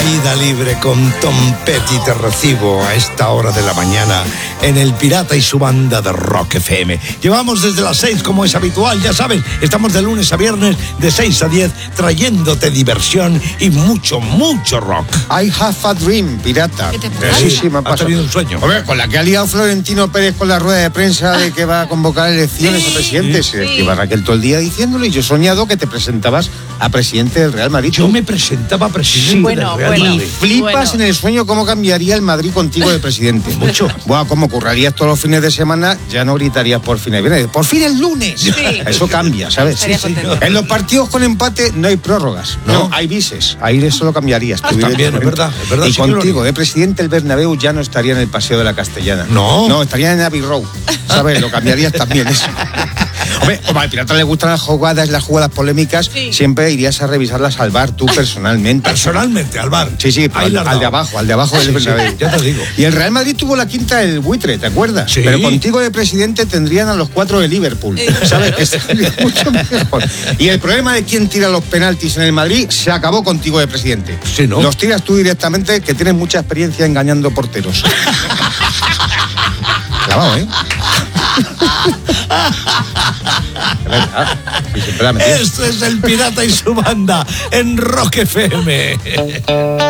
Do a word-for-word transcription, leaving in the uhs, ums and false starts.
Caída libre con Tom Petty te recibo a esta hora de la mañana en El Pirata y su banda de Rock F M. Llevamos desde las seis como es habitual, ya sabes, estamos de lunes a viernes de seis a diez trayéndote diversión y mucho, mucho rock. I have a dream, pirata. ¿Qué te pasa? Sí, sí, me ha ¿Has pasado. tenido un sueño? Hombre, con la que ha liado Florentino Pérez con la rueda de prensa de que va a convocar elecciones Sí, a presidente. sí. Se lleva Raquel todo el día diciéndolo y yo he soñado que te presentabas a presidente del Real Madrid. Yo me presentaba presidente Sí. Bueno, del Real bueno. Madrid. Flipas Bueno. en el sueño cómo cambiaría el Madrid contigo de presidente. Mucho. Buah, como currarías todos los fines de semana, ya no gritarías por fin el viernes. ¡Por fin el lunes! Sí. Eso cambia, ¿sabes? Estaría Sí, sí. contento. En los partidos con empate no hay prórrogas. No. No, hay bises. Ahí eso lo cambiarías. tú, También, directamente. es verdad, es verdad, Y sí que lo contigo, haría. de presidente, el Bernabéu ya no estaría en el Paseo de la Castellana. No. No, estaría en Abbey Road. ¿Sabes? Lo cambiarías también eso. Hombre, como al pirata le gustan las jugadas, las jugadas polémicas, Sí. siempre irías a revisarlas al bar tú personalmente. Personalmente, al bar. Sí, sí, pero Ahí al, la has al de dado. abajo, al de abajo del Sí, sí, Bernabéu. ya te digo. Y el Real Madrid tuvo la quinta del buitre, ¿te acuerdas? Sí. Pero contigo de presidente tendrían a los cuatro de Liverpool, ¿sabes? Estaría mucho mejor. Y el problema de quién tira los penaltis en el Madrid se acabó contigo de presidente. Sí, ¿no? Los tiras tú directamente, que tienes mucha experiencia engañando porteros. Clavado, ¿eh? Es verdad. Sí, siempre la metí. Este es El Pirata y su banda en Rock F M.